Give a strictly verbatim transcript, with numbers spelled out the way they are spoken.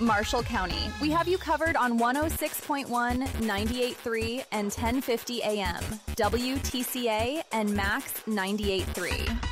Marshall County. We have you covered on one oh six point one, ninety-eight point three, and ten fifty A M, W T C A and Max ninety-eight point three.